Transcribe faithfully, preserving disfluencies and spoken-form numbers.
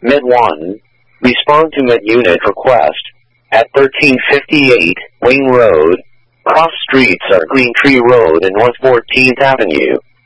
Med one. Respond to Med Unit request. At thirteen fifty-eight, Wing Road. Cross streets are Green Tree Road and North fourteenth Avenue.